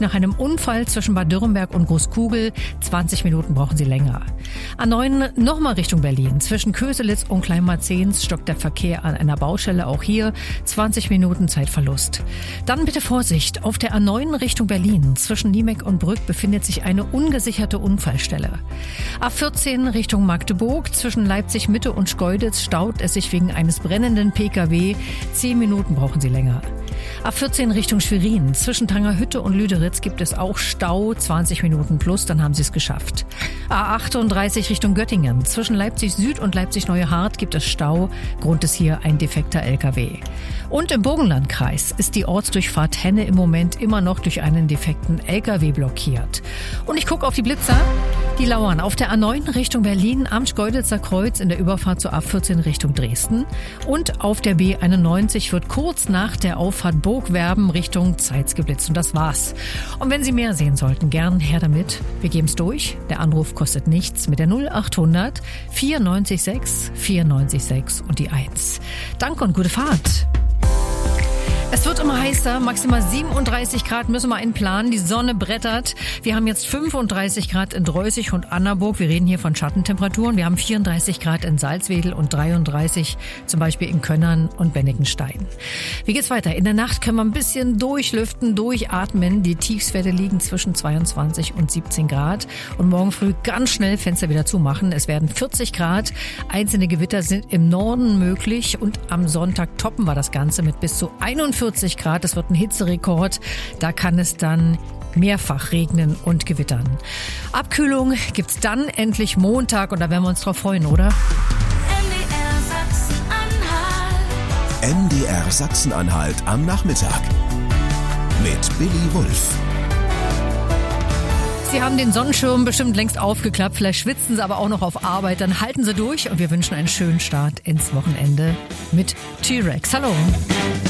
nach einem Unfall zwischen Bad Dürrenberg und Großkugel. 20 Minuten brauchen Sie länger. A9 nochmal Richtung Berlin. Zwischen Köselitz und Kleinmarzens stockt der Verkehr an einer Baustelle. Auch hier 20 Minuten Zeitverlust. Dann bitte Vorsicht. Auf der A9 Richtung Berlin. Zwischen Niemek und Brück befindet sich eine ungesicherte Unfallstelle. A14 Richtung Magdeburg. Zwischen Leipzig Mitte und Schkeuditz staut es sich wegen eines brennenden Pkw. 10 Minuten brauchen Sie länger. A14 Richtung Schwerin. Zwischen Tangerhütte und Lüderitz gibt es auch Stau. 20 Minuten plus, dann haben Sie es geschafft. A38 Richtung Göttingen. Zwischen Leipzig Süd und Leipzig Neuhardt gibt es Stau. Grund ist hier ein defekter LKW. Und im Burgenlandkreis ist die Ortsdurchfahrt Henne im Moment immer noch durch einen defekten LKW blockiert. Und ich gucke auf die Blitzer. Die lauern auf der A9 Richtung Berlin am Schkeuditzer Kreuz in der Überfahrt zur A14 Richtung Dresden. Und auf der B91 wird kurz nach der Auffahrt Burgwerben Richtung Zeitz geblitzt. Und das war's. Und wenn Sie mehr sehen sollten, gern her damit. Wir geben's durch. Der Anruf kostet nichts mit der 0800 94 94 und die 1. Danke und gute Fahrt. Es wird immer heißer, maximal 37 Grad müssen wir einplanen. Die Sonne brettert. Wir haben jetzt 35 Grad in Dreußig und Annaburg. Wir reden hier von Schattentemperaturen. Wir haben 34 Grad in Salzwedel und 33 zum Beispiel in Könnern und Bennigenstein. Wie geht's weiter? In der Nacht können wir ein bisschen durchlüften, durchatmen. Die Tiefstwerte liegen zwischen 22 und 17 Grad. Und morgen früh ganz schnell Fenster wieder zumachen. Es werden 40 Grad. Einzelne Gewitter sind im Norden möglich. Und am Sonntag toppen wir das Ganze mit bis zu 41 Grad. Das wird ein Hitzerekord. Da kann es dann mehrfach regnen und gewittern. Abkühlung gibt's dann endlich Montag und da werden wir uns drauf freuen, oder? MDR Sachsen-Anhalt am Nachmittag mit Billy Wulff. Sie haben den Sonnenschirm bestimmt längst aufgeklappt, vielleicht schwitzen Sie aber auch noch auf Arbeit. Dann halten Sie durch und wir wünschen einen schönen Start ins Wochenende mit T-Rex. Hallo!